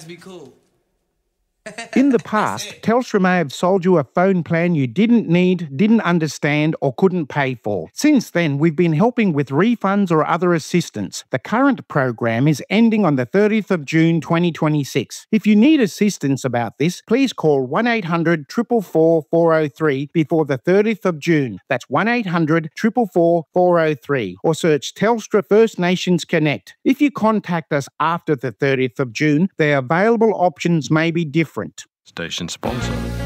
guys be cool. In the past, Telstra may have sold you a phone plan you didn't need, didn't understand, or couldn't pay for. Since then, we've been helping with refunds or other assistance. The current program is ending on the 30th of June 2026. If you need assistance about this, please call 1800 444 403 before the 30th of June. That's 1800 444 403, or search Telstra First Nations Connect. If you contact us after the 30th of June, the available options may be different. Station sponsor.